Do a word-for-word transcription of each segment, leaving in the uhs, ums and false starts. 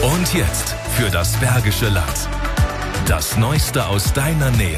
Und jetzt für das Bergische Land. Das Neueste aus deiner Nähe.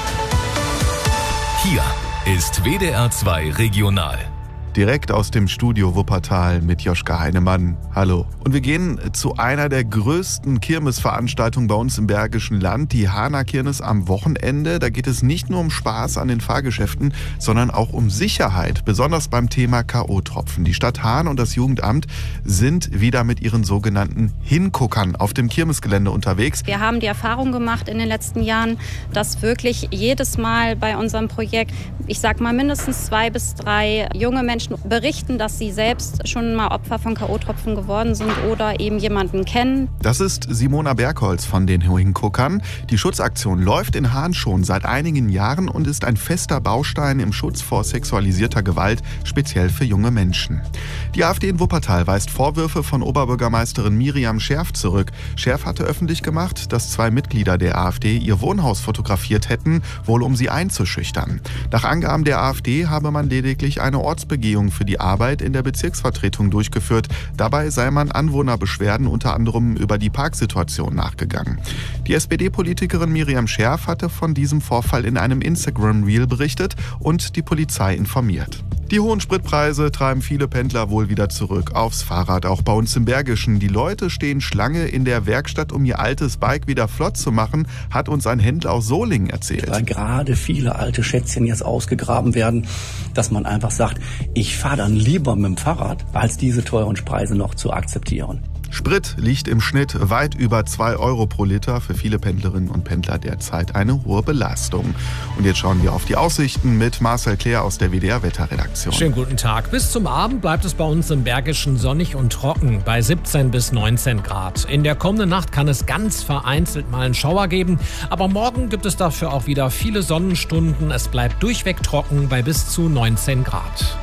Hier ist W D R zwei Regional. Direkt aus dem Studio Wuppertal mit Joschka Heinemann. Hallo. Und wir gehen zu einer der größten Kirmesveranstaltungen bei uns im Bergischen Land, die Hana-Kirmes am Wochenende. Da geht es nicht nur um Spaß an den Fahrgeschäften, sondern auch um Sicherheit, besonders beim Thema K O-Tropfen. Die Stadt Hahn und das Jugendamt sind wieder mit ihren sogenannten Hinguckern auf dem Kirmesgelände unterwegs. Wir haben die Erfahrung gemacht in den letzten Jahren, dass wirklich jedes Mal bei unserem Projekt, ich sag mal mindestens zwei bis drei junge Menschen berichten, dass sie selbst schon mal Opfer von K O-Tropfen geworden sind oder eben jemanden kennen. Das ist Simona Bergholz von den Hinguckern. Die Schutzaktion läuft in Hahn schon seit einigen Jahren und ist ein fester Baustein im Schutz vor sexualisierter Gewalt, speziell für junge Menschen. Die AfD in Wuppertal weist Vorwürfe von Oberbürgermeisterin Miriam Scherf zurück. Scherf hatte öffentlich gemacht, dass zwei Mitglieder der AfD ihr Wohnhaus fotografiert hätten, wohl um sie einzuschüchtern. Nach Angaben der AfD habe man lediglich eine Ortsbegehung für die Arbeit in der Bezirksvertretung durchgeführt. Dabei sei man Anwohnerbeschwerden unter anderem über die Parksituation nachgegangen. Die S P D-Politikerin Miriam Scherf hatte von diesem Vorfall in einem Instagram-Reel berichtet und die Polizei informiert. Die hohen Spritpreise treiben viele Pendler wohl wieder zurück aufs Fahrrad, auch bei uns im Bergischen. Die Leute stehen Schlange in der Werkstatt, um ihr altes Bike wieder flott zu machen, hat uns ein Händler aus Solingen erzählt. Weil gerade viele alte Schätzchen jetzt ausgegraben werden, dass man einfach sagt, ich fahre dann lieber mit dem Fahrrad, als diese teuren Preise noch zu akzeptieren. Sprit liegt im Schnitt weit über zwei Euro pro Liter. Für viele Pendlerinnen und Pendler derzeit eine hohe Belastung. Und jetzt schauen wir auf die Aussichten mit Marcel Claire aus der W D R-Wetterredaktion. Schönen guten Tag. Bis zum Abend bleibt es bei uns im Bergischen sonnig und trocken bei siebzehn bis neunzehn Grad. In der kommenden Nacht kann es ganz vereinzelt mal einen Schauer geben. Aber morgen gibt es dafür auch wieder viele Sonnenstunden. Es bleibt durchweg trocken bei bis zu neunzehn Grad.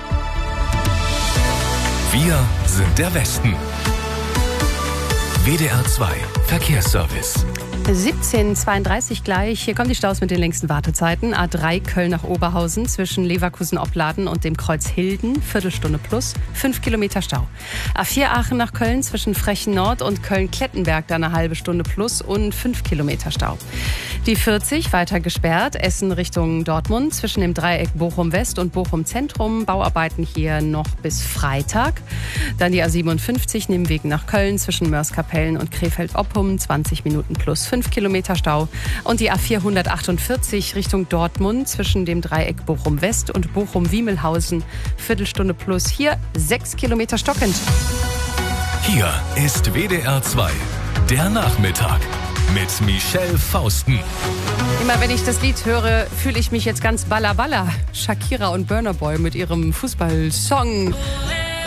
Wir sind der Westen. W D R zwei Verkehrsservice. siebzehn Uhr zweiunddreißig gleich. Hier kommen die Staus mit den längsten Wartezeiten. A drei Köln nach Oberhausen zwischen Leverkusen-Opladen und dem Kreuz Hilden. Viertelstunde plus. fünf Kilometer Stau. A vier Aachen nach Köln zwischen Frechen Nord und Köln-Klettenberg. Da eine halbe Stunde plus und fünf Kilometer Stau. Die vierzig weiter gesperrt. Essen Richtung Dortmund zwischen dem Dreieck Bochum-West und Bochum-Zentrum. Bauarbeiten hier noch bis Freitag. Dann die A siebenundfünfzig Nebenweg nach Köln zwischen Mörs-Kapellen und Krefeld-Oppum. zwanzig Minuten plus fünf Kilometer Stau. Und die A vierhundertachtundvierzig Richtung Dortmund zwischen dem Dreieck Bochum-West und Bochum-Wiemelhausen. Viertelstunde plus. Hier sechs Kilometer stockend. Hier ist W D R zwei, der Nachmittag mit Michelle Fausten. Immer wenn ich das Lied höre, fühle ich mich jetzt ganz balla balla. Shakira und Burna Boy mit ihrem Fußballsong.